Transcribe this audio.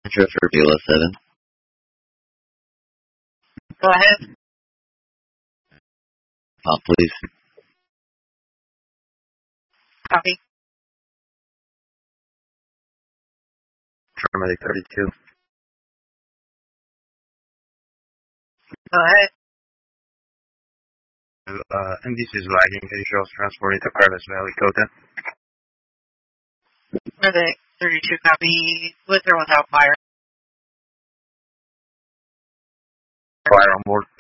Metro for Beulah 7. Go ahead. Pop, please. Copy. Paramedic 32. Go ahead. MDC is lagging. Can you show us transporting to Carlos Valley, Cota? Paramedic 32, copy. With or without fire? Fire on board.